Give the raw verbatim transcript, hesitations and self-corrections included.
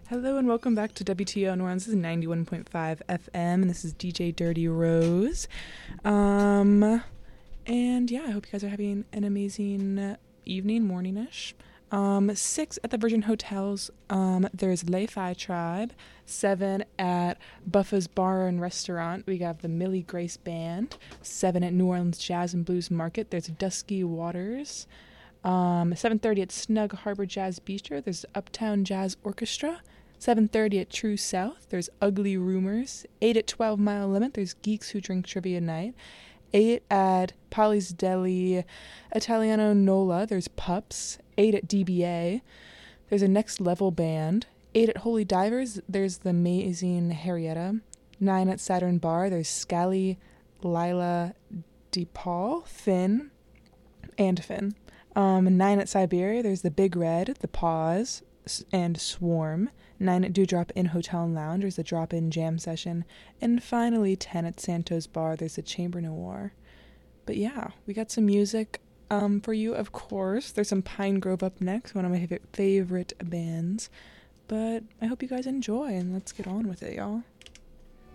Hello and welcome back to W T O New Orleans. This is ninety-one point five F M, and this is D J Dirty Rose. Um, and yeah, I hope you guys are having an amazing evening, morning-ish. Um, six at the Virgin Hotels. Um, there's Lay-Fi Tribe. Seven at Buffa's Bar and Restaurant. We have the Millie Grace Band. Seven at New Orleans Jazz and Blues Market. There's Dusky Waters. Um, seven thirty at Snug Harbor Jazz Bistro. There's Uptown Jazz Orchestra. seven thirty at True South. There's Ugly Rumors. eight at twelve Mile Limit. There's Geeks Who Drink Trivia Night. eight at Polly's Deli Italiano Nola. There's Pups. eight at D B A. There's a Next Level Band. eight at Holy Divers. There's the Amazing Harrietta. nine at Saturn Bar. There's Scally, Lila, DePaul, Finn, and Finn. Um, nine at Siberia, there's the Big Red, the Pause, and Swarm. nine at Dewdrop Inn Hotel and Lounge, there's the Drop-In Jam Session. And finally, ten at Santos Bar, there's the Chamber Noir. But yeah, we got some music um, for you, of course. There's some Pine Grove up next, one of my favorite, favorite bands. But I hope you guys enjoy, and let's get on with it, y'all.